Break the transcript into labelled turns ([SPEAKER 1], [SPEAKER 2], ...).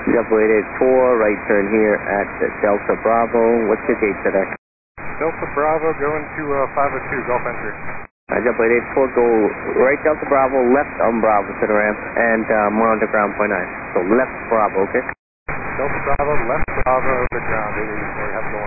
[SPEAKER 1] Double 884, right turn here at Delta Bravo. What's your gate today?
[SPEAKER 2] Delta Bravo going to 502, Gulf entry.
[SPEAKER 1] Double 884, go right Delta Bravo, left on Bravo to the ramp, and monitor ground point 9. So left Bravo, okay?
[SPEAKER 2] Delta Bravo, left Bravo, over ground, 884, have a